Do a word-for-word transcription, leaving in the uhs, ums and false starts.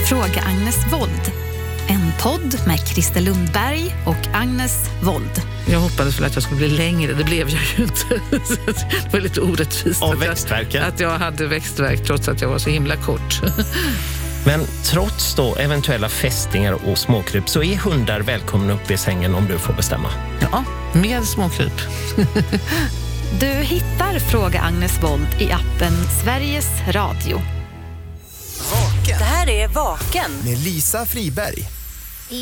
Fråga Agnes Wold. En podd med Christer Lundberg och Agnes Wold. Jag hoppades väl att jag skulle bli längre, det blev jag ju inte. Det var lite orättvist av att, växtverken. jag, att jag hade växtverk trots att jag var så himla kort. Men trots då eventuella fästingar och småkryp så är hundar välkomna upp i sängen om du får bestämma. Ja, med småkryp. Du hittar Fråga Agnes Wold i appen Sveriges Radio. Vaken. Det här är Vaken. Med Lisa Friberg.